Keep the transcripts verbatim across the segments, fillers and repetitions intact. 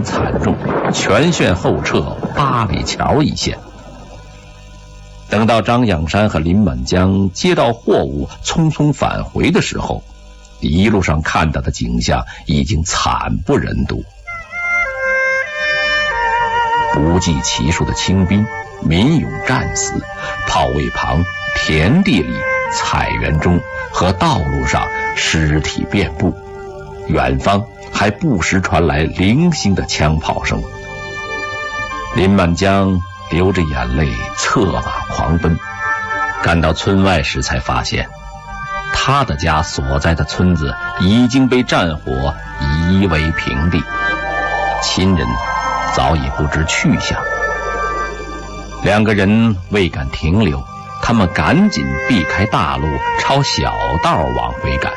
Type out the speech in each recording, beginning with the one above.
亡惨重，全线后撤八里桥一线。等到张养山和林满江接到货物匆匆返回的时候，一路上看到的景象已经惨不忍睹。不计其数的清兵民勇战死，炮位旁、田地里、菜园中和道路上尸体遍布，远方还不时传来零星的枪炮声。林满江流着眼泪策马狂奔，赶到村外时才发现，他的家所在的村子已经被战火夷为平地，亲人早已不知去向。两个人未敢停留，他们赶紧避开大路，朝小道往回赶。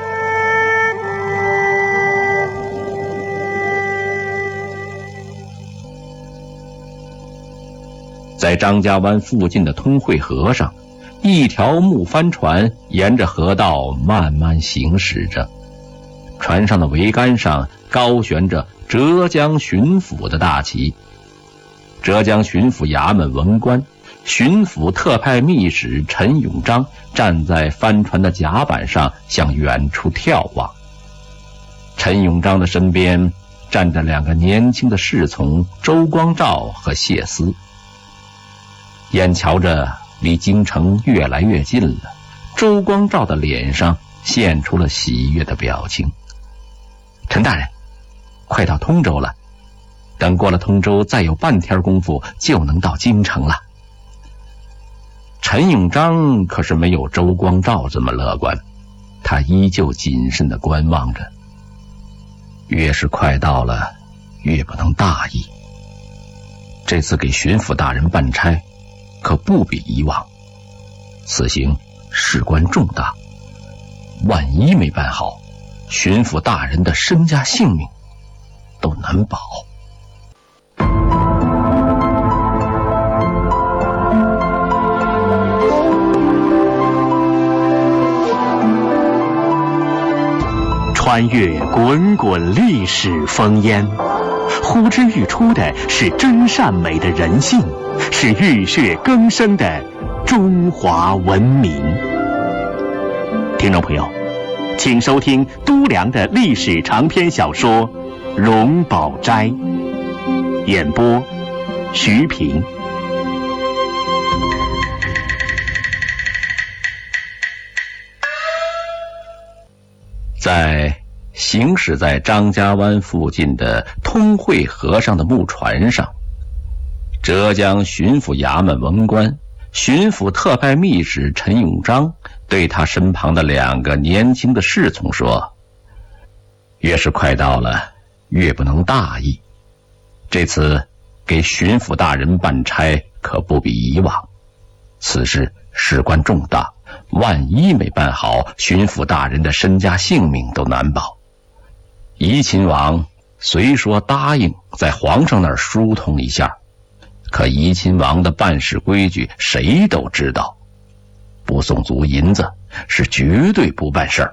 在张家湾附近的通惠河上，一条木帆船沿着河道慢慢行驶着，船上的桅杆上高悬着浙江巡抚的大旗。浙江巡抚衙门文官、巡抚特派密使陈永章站在帆船的甲板上向远处眺望。陈永章的身边站着两个年轻的侍从周光召和谢思。眼瞧着离京城越来越近了，周光召的脸上现出了喜悦的表情。陈大人，快到通州了，等过了通州，再有半天功夫就能到京城了。陈永章可是没有周光召这么乐观，他依旧谨慎地观望着。越是快到了，越不能大意。这次给巡抚大人办差可不比以往，此行事关重大，万一没办好，巡抚大人的身家性命都难保。 穿越滚滚历史烽烟，呼之欲出的是真善美的人性，是浴血更生的中华文明。听众朋友，请收听都良的历史长篇小说《荣宝斋》，演播徐平。 在行驶在张家湾附近的通惠河上的木船上，浙江巡抚衙门文官、巡抚特派密使陈永章对他身旁的两个年轻的侍从说：越是快到了，越不能大意。这次给巡抚大人办差可不比以往，此事事关重大，万一没办好，巡抚大人的身家性命都难保。怡亲王虽说答应在皇上那儿疏通一下，可怡亲王的办事规矩谁都知道，不送足银子是绝对不办事儿。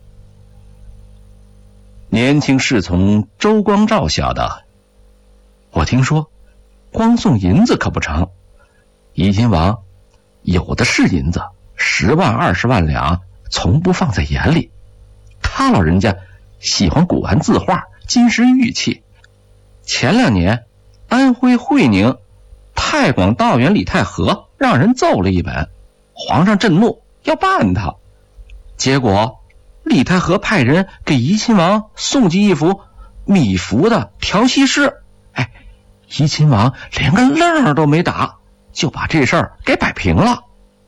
年轻侍从周光召笑道：我听说光送银子可不成，怡亲王有的是银子，十万二十万两从不放在眼里。他老人家喜欢古玩字画、金石玉器，前两年安徽会宁太广道员李太和让人奏了一本，皇上震怒要办他，结果李太和派人给怡亲王送寄一幅米芾的调息诗，哎，怡亲王连个愣都没打，就把这事儿给摆平了。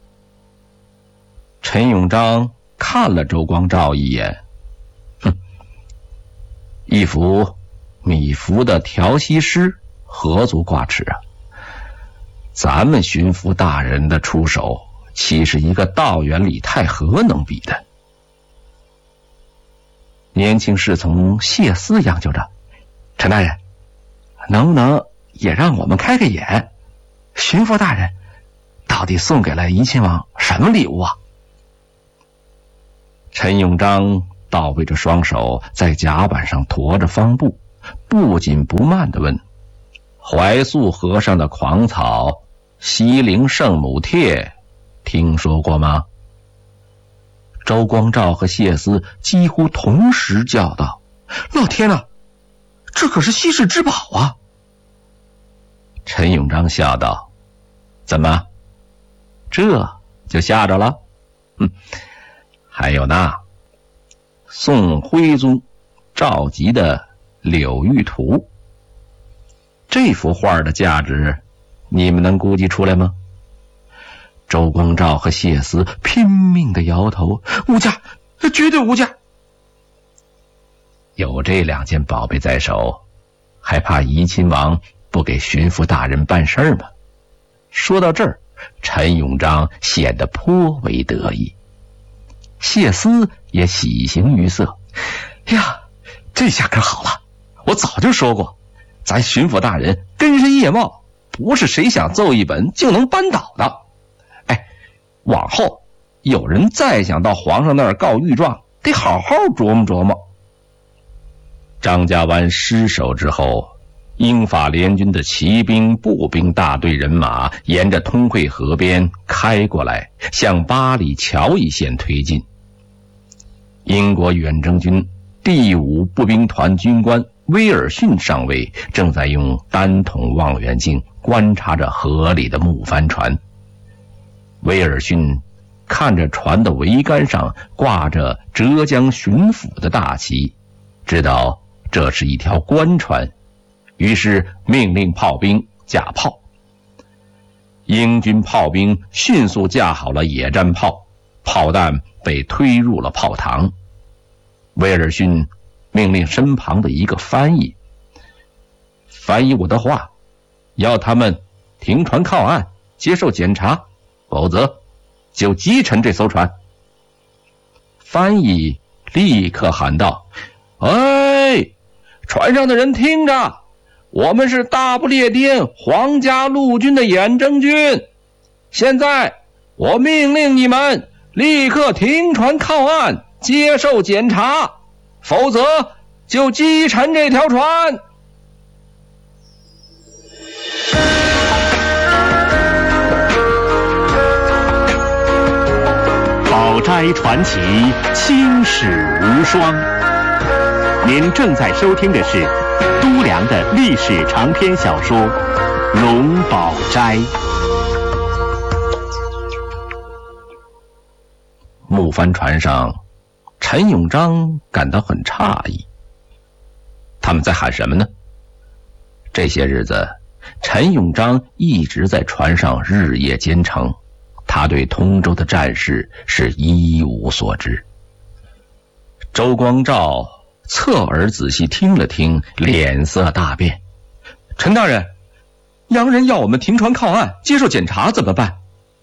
陈永章看了周光召一眼，哼，一幅米芾的调息诗何足挂齿啊！咱们巡抚大人的出手，岂是一个道员李太和能比的？年轻侍从谢思央求着：陈大人，能不能也让我们开个眼？巡抚大人到底送给了怡亲王什么礼物啊？陈永章倒背着双手在甲板上驮着方布， 不紧不慢地问：怀素河上的狂草西陵圣母帖听说过吗？周光召和谢思几乎同时叫道：老天啊，这可是稀世之宝啊！陈永章笑道：怎么，这就吓着了？哼，还有那宋徽宗赵佶的《柳玉图》，这幅画的价值你们能估计出来吗？周光召和谢思拼命地摇头：无价，绝对无价。有这两件宝贝在手，还怕怡亲王不给巡抚大人办事吗？说到这儿，陈永章显得颇为得意，谢思也喜形于色：呀，这下可好了，我早就说过，咱巡抚大人根深叶茂，不是谁想奏一本就能扳倒的。哎，往后有人再想到皇上那儿告御状，得好好琢磨琢磨。张家湾失守之后，英法联军的骑兵、步兵大队人马沿着通惠河边开过来，向八里桥一线推进。英国远征军第五步兵团军官威尔逊上尉正在用单筒望远镜观察着河里的木帆船。威尔逊看着船的桅杆上挂着浙江巡抚的大旗，知道这是一条官船，于是命令炮兵架炮。英军炮兵迅速架好了野战炮，炮弹被推入了炮膛。威尔逊命令身旁的一个翻译翻译我的话，要他们停船靠岸接受检查，否则就击沉这艘船。翻译立刻喊道：哎，船上的人听着，我们是大不列颠皇家陆军的远征军，现在我命令你们立刻停船靠岸接受检查，否则就击沉这条船。 宝斋传奇，青史无双。您正在收听的是都良的历史长篇小说《龙宝斋》。 木帆船上，陈永章感到很诧异，他们在喊什么呢？这些日子，陈永章一直在船上日夜兼程，他对通州的战事是一无所知。周光召侧耳仔细听了听，脸色大变：陈大人，洋人要我们停船靠岸接受检查，怎么办？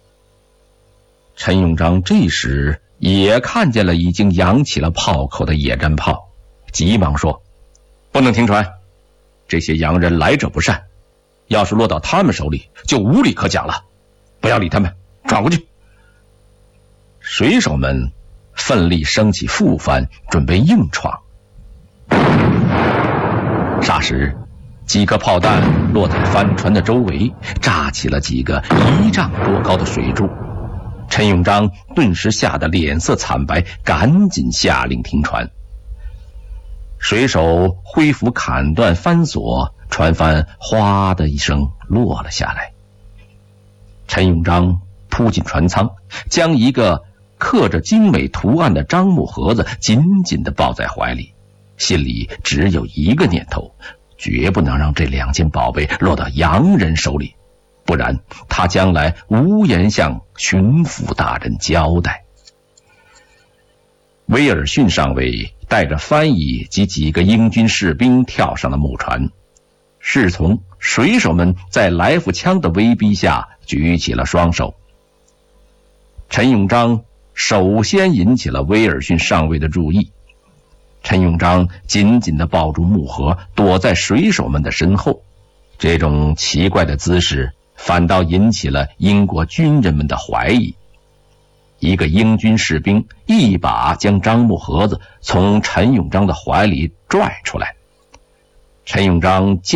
陈永章这时也看见了已经扬起了炮口的野战炮，急忙说：不能停船，这些洋人来者不善，要是落到他们手里就无理可讲了，不要理他们，转过去。水手们奋力升起副帆，准备硬闯。霎时，几颗炮弹落在帆船的周围，炸起了几个一丈多高的水柱。陈永章顿时吓得脸色惨白，赶紧下令停船。水手挥斧砍断帆索，船帆哗的一声落了下来。陈永章扑进船舱，将一个刻着精美图案的樟木盒子紧紧地抱在怀里，心里只有一个念头：绝不能让这两件宝贝落到洋人手里，不然他将来无颜向巡抚大人交代。威尔逊上尉带着翻译及几个英军士兵跳上了木船，侍从、水手们在来福枪的威逼下举起了双手。陈永章首先引起了威尔逊上尉的注意，陈永章紧紧地抱住木盒，躲在水手们的身后。这种奇怪的姿势反倒引起了英国军人们的怀疑。一个英军士兵一把将樟木盒子从陈永章的怀里拽出来， 陈永章